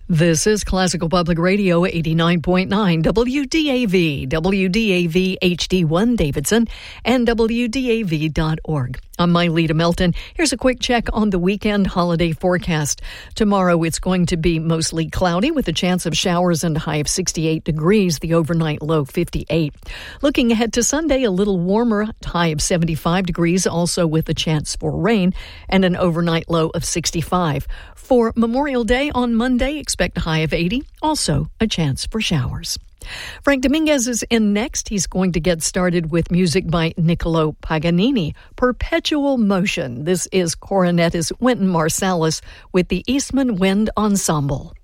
This is Classical Public Radio 89.9 WDAV, WDAV HD1 Davidson, and WDAV.org. I'm Myleta Melton. Here's a quick check on the weekend holiday forecast. Tomorrow it's going to be mostly cloudy with a chance of showers and a high of 68 degrees, the overnight low 58. Looking ahead to Sunday, a little warmer, high of 75 degrees, also with a chance for rain, and an overnight low of 65. For Memorial Day on Monday, expect a high of 80, also a chance for showers. Frank Dominguez is in next. He's going to get started with music by Niccolo Paganini, Perpetual Motion. This is Coronetta's Wynton Marsalis with the Eastman Wind Ensemble.